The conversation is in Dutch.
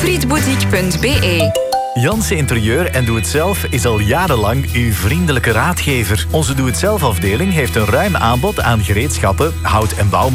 frietboutique.be. Jansen Interieur en Doe Het Zelf is al jarenlang uw vriendelijke raadgever. Onze Doe Het Zelf afdeling heeft een ruim aanbod aan gereedschappen, hout- en bouwmaterialen